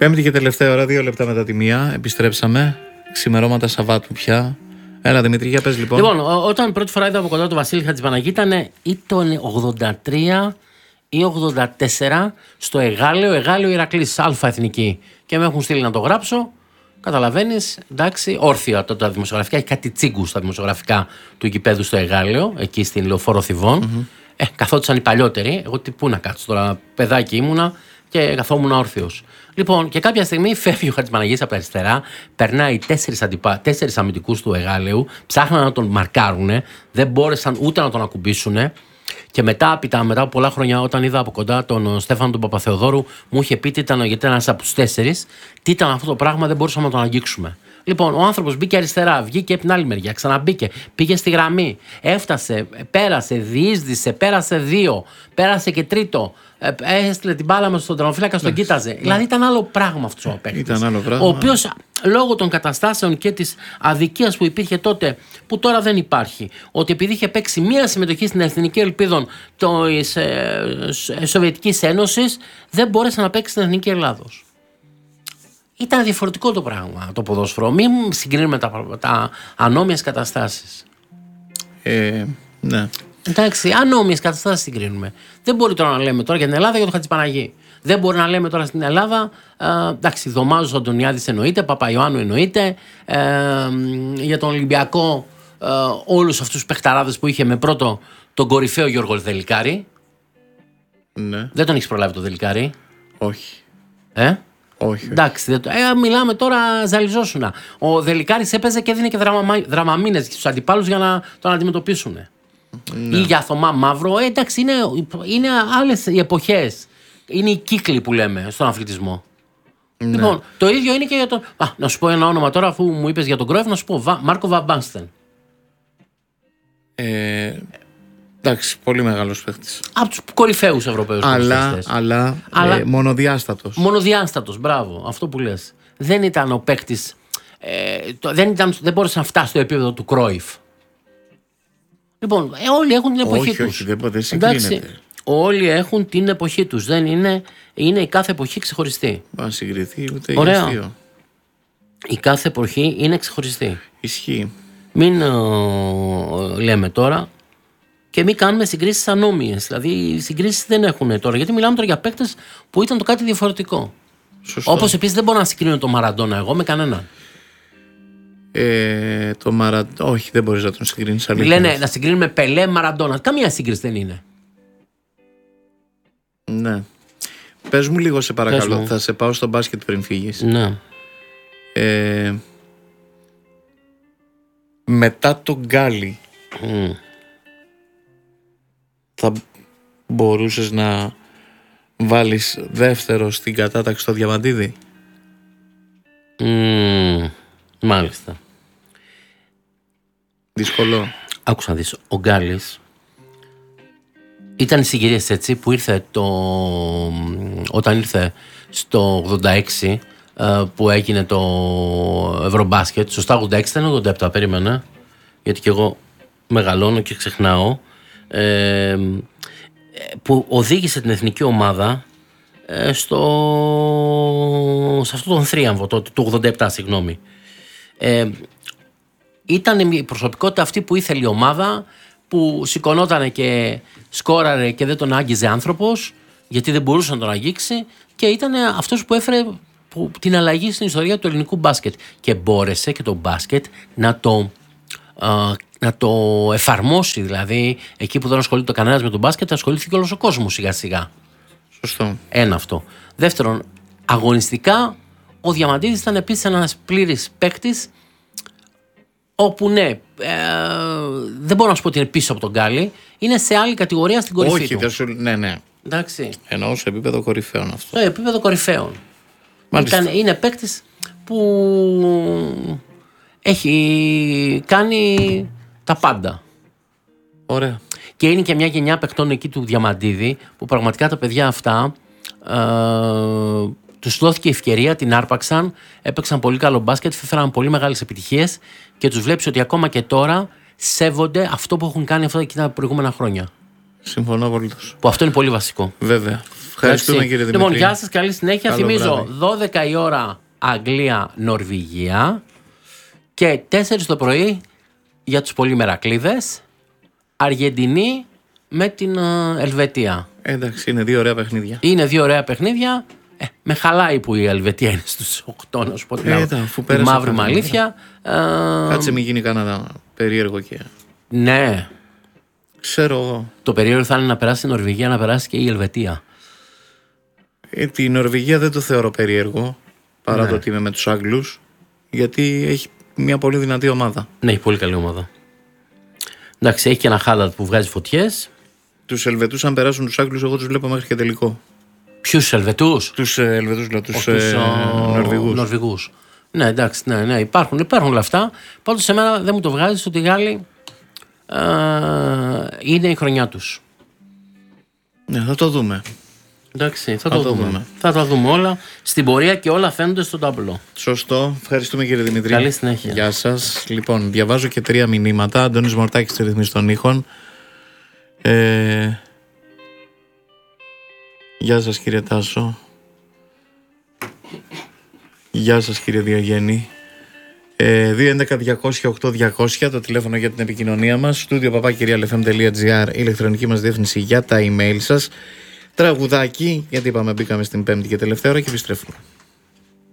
Πέμπτη και τελευταία ώρα, 2 λεπτά μετά τη 1. Επιστρέψαμε. Ξημερώματα Σαββάτου πια. Έλα Δημήτρη, για πες λοιπόν. Λοιπόν, όταν πρώτη φορά είδα από κοντά τον Βασίλη Χατζηπαναγή ήταν ή το 83 ή 84 στο Εγάλεο Ηρακλής, Αλφα Εθνική. Και με έχουν στείλει να το γράψω. Καταλαβαίνεις, εντάξει, όρθια τα δημοσιογραφικά. Έχει κάτι τσίγκου στα δημοσιογραφικά του γηπέδου στο Εγάλεο, εκεί στην Λεωφόρο Θηβών. Καθόντουσαν οι παλιότεροι. Εγώ πού να κάτσω τώρα, παιδάκι ήμουνα και καθόμουν όρθιος. Λοιπόν, και κάποια στιγμή φεύγει ο Χατζηπαναγής από τα αριστερά, περνάει 4 αμυντικούς του Εγάλεου, ψάχναν να τον μαρκάρουνε, δεν μπόρεσαν ούτε να τον ακουμπήσουνε. Και μετά από πολλά χρόνια, όταν είδα από κοντά τον Στέφανο τον Παπαθεοδόρου, μου είχε πει γιατί ήταν ένας από τους 4, τι ήταν αυτό το πράγμα, δεν μπορούσαμε να τον αγγίξουμε. Λοιπόν, ο άνθρωπος μπήκε αριστερά, βγήκε από την άλλη μεριά, ξαναμπήκε, πήγε στη γραμμή, έφτασε, πέρασε, διείσδησε, πέρασε 2, πέρασε και τρίτο. Έστειλε την μπάλα μας στον τερματοφύλακα, τον κοίταζε. Δηλαδή ήταν άλλο πράγμα αυτός ο παίκτης. Ο οποίος λόγω των καταστάσεων και της αδικίας που υπήρχε τότε, που τώρα δεν υπάρχει, ότι επειδή είχε παίξει μία συμμετοχή στην Εθνική Ελπίδων της Σοβιετικής Ένωσης, δεν μπόρεσε να παίξει στην Εθνική Ελλάδος. Ήταν διαφορετικό το πράγμα το ποδόσφαιρο. Μην συγκρίνουμε τα ανώμοιες καταστάσεις. Ναι. Εντάξει, ανώμοιες καταστάσεις συγκρίνουμε. Δεν μπορεί τώρα να λέμε τώρα για την Ελλάδα για τον Χατζηπαναγή. Δεν μπορεί να λέμε τώρα στην Ελλάδα. Εντάξει, Δωμάζος Αντωνιάδης εννοείται, Παπαϊωάννου εννοείται. Για τον Ολυμπιακό, όλους αυτούς τους παιχταράδες που είχε με πρώτο τον κορυφαίο Γιώργο Δελικάρη. Ναι. Δεν τον έχεις προλάβει τον Δελικάρη? Όχι. Όχι. Εντάξει, μιλάμε τώρα, ζαλιζόσουνα. Ο Δελικάρης έπαιζε και έδινε και δραμαμίνες στους αντιπάλους για να τον αντιμετωπίσουν. Ναι. Ή για Θωμά Μαύρο. Εντάξει, είναι άλλες οι εποχές. Είναι οι κύκλοι που λέμε στον αθλητισμό. Ναι. Λοιπόν, το ίδιο είναι και για τον. Να σου πω ένα όνομα τώρα, αφού μου είπες για τον Κρόιφ, να σου πω Μάρκο Βαμπάνστεν. Εντάξει, πολύ μεγάλος παίχτης. Από τους κορυφαίους Ευρωπαίους παίχτες. Αλλά μονοδιάστατος. Μονοδιάστατος, μπράβο, αυτό που λες. Δεν ήταν ο παίχτης. Δεν μπόρεσε να φτάσει στο επίπεδο του Κρόιφ. Λοιπόν, όλοι έχουν την εποχή τους. Όχι, δεν συγκρίνεται. Όλοι έχουν την εποχή τους. Δεν είναι η κάθε εποχή ξεχωριστή. Να συγκριθεί ούτε ωραία. Αστείο. Η κάθε εποχή είναι ξεχωριστή. Ισχύει. Μην λέμε τώρα και μην κάνουμε συγκρίσεις ανώμοιες. Δηλαδή οι συγκρίσεις δεν έχουν τώρα. Γιατί μιλάμε τώρα για παίκτες που ήταν το κάτι διαφορετικό. Όπως επίσης δεν μπορώ να συγκρίνω τον Μαραντόνα εγώ με κανέναν. Όχι, δεν μπορείς να τον συγκρίνεις. Λένε να συγκρίνουμε Πελέ, Μαραντόνα. Καμία σύγκριση δεν είναι. Ναι. Πες μου λίγο σε παρακαλώ. Θα σε πάω στο μπάσκετ πριν φύγεις. Ναι. Μετά τον Γκάλι θα μπορούσες να βάλεις δεύτερο στην κατάταξη στο Διαμαντίδη? Μάλιστα. Δύσκολο. Άκουσα να δεις, ο Γκάλης ήταν οι συγκυρίες έτσι που ήρθε όταν ήρθε στο 86 που έγινε το Ευρωμπάσκετ. Σωστά 86 ήταν, 87 περίμενα, γιατί και εγώ μεγαλώνω και ξεχνάω, που οδήγησε την εθνική ομάδα σε αυτό τον θρίαμβο το 87, συγγνώμη. Ήταν η προσωπικότητα αυτή που ήθελε η ομάδα, που σηκωνόταν και σκόραρε και δεν τον άγγιζε άνθρωπος, γιατί δεν μπορούσε να τον αγγίξει, και ήταν αυτός που έφερε την αλλαγή στην ιστορία του ελληνικού μπάσκετ. Και μπόρεσε και το μπάσκετ να το εφαρμόσει. Δηλαδή, εκεί που δεν ασχολείται κανένας με τον μπάσκετ, ασχολήθηκε όλος ο κόσμος σιγά σιγά. Σωστό. Ένα αυτό. Δεύτερον, αγωνιστικά, ο Διαμαντίδης ήταν επίσης ένας πλήρης παίκτης, όπου ναι, δεν μπορώ να σου πω ότι είναι πίσω από τον Γκάλι, είναι σε άλλη κατηγορία στην κορυφή του. Όχι, ναι. Εντάξει. Εννοώ σε επίπεδο κορυφαίων αυτό. Σε επίπεδο κορυφαίων. Είναι παίκτης που έχει κάνει τα πάντα. Ωραία. Και είναι και μια γενιά παικτών εκεί του Διαμαντίδη, που πραγματικά τα παιδιά αυτά τους δόθηκε ευκαιρία, την άρπαξαν, έπαιξαν πολύ καλό μπάσκετ, έφεραν πολύ μεγάλες επιτυχίες και τους βλέπεις ότι ακόμα και τώρα σέβονται αυτό που έχουν κάνει αυτά τα προηγούμενα χρόνια. Συμφωνώ απολύτως. Που αυτό είναι πολύ βασικό. Βέβαια. Ευχαριστούμε, κύριε Δημήτρη. Λοιπόν, γεια σας, καλή συνέχεια. Καλό Θυμίζω, βράδυ. 12 η ώρα Αγγλία-Νορβηγία και 4 το πρωί για τους πολύ μερακλείδες Αργεντινή με την Ελβετία. Εντάξει, είναι 2 ωραία παιχνίδια. Είναι 2 ωραία παιχνίδια. Με χαλάει που η Ελβετία είναι στους 8, να σου πω την αφού τη πέρασε μαύρη αυτά, μαλήθεια. Κάτσε μην γίνει κανένα περίεργο και. Ναι. Ξέρω εγώ. Το περίεργο θα είναι να περάσει η Νορβηγία, να περάσει και η Ελβετία. Τη Νορβηγία δεν το θεωρώ περίεργο, παρά το ότι είμαι με τους Άγγλους, γιατί έχει μια πολύ δυνατή ομάδα. Ναι, έχει πολύ καλή ομάδα. Εντάξει, έχει και ένα Χάλαντ που βγάζει φωτιές. Τους Ελβετούς, αν περάσουν τους Άγγλους, εγώ τους βλέπω μέχρι και τελικό. Ποιους Ελβετούς? Τους Ελβετούς, δηλαδή τους Νορβηγούς. Ναι, εντάξει, ναι, υπάρχουν όλα αυτά. Πάντως σε μένα δεν μου το βγάζει ότι οι Γάλλοι είναι η χρονιά τους. Ναι, θα το δούμε. Εντάξει, θα το δούμε. Θα τα δούμε όλα στην πορεία και όλα φαίνονται στο ταμπλό. Σωστό. Ευχαριστούμε, κύριε Δημητρή. Καλή συνέχεια. Γεια σας. Λοιπόν, διαβάζω και 3 μηνύματα. Αντώνης Μορτάκης στη ρυθμίση των ήχων. Γεια σας, κύριε Τάσο. Γεια σας, κύριε Διαγέννη. 211-200-8200 το τηλέφωνο για την επικοινωνία μας. studio@kirialfm.gr η ηλεκτρονική μας διεύθυνση για τα email σας. Τραγουδάκι, γιατί είπαμε μπήκαμε στην 5η και τελευταία ώρα και επιστρέφουμε.